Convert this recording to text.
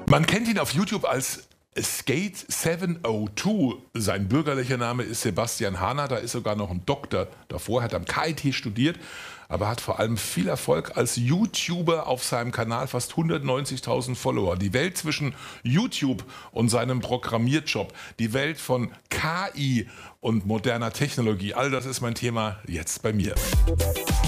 Man kennt ihn auf YouTube als Skate702. Sein bürgerlicher Name ist Sebastian Hahner. Da ist sogar noch ein Doktor davor, hat am KIT studiert, aber hat vor allem viel Erfolg als YouTuber auf seinem Kanal, fast 190.000 Follower. Die Welt zwischen YouTube und seinem Programmierjob, die Welt von KI und moderner Technologie, all das ist mein Thema jetzt bei mir.